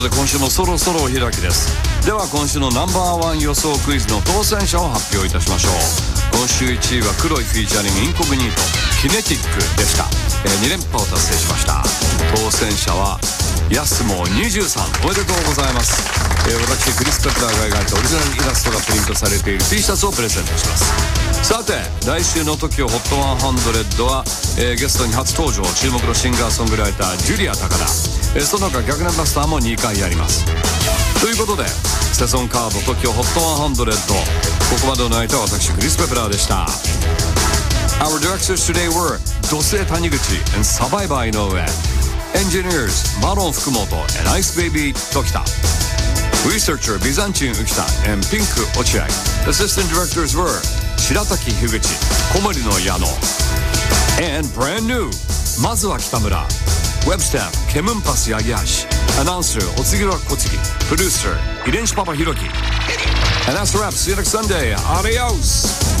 今週もそろそろお開きです。では今週のナンバーワン予想クイズの当選者を発表いたしましょう。今週1位は黒いフィーチャリングインコグニートキネティックでした。2連覇を達成しました。当選者はヤスモ23、おめでとうございます。私クリス・ペプラーが描いたオリジナルイラストがプリントされている T シャツをプレゼントします。さて来週の TOKIOHOT100 は、ゲストに初登場注目のシンガーソングライタージュリア高田、その他逆なバスターも2回やります。ということでセゾンカード TOKIOHOT100、 ここまでの相手は私クリス・ペプラーでした。 Our directors today were 土星谷口 and サバイバー井上、 Engineers マロン福本 and Ice Baby 時田、 Researcher ビザンチン浮田 and ピンク落合。 Assistant directors were 白滝樋口、小森の矢野 and brand new まずは北村、 Web staff ケムンパス八木橋、 Announcer お次は小杉、 Producer 遺伝子パパひろき。 And that's a wrap. See you next Sunday. Adios.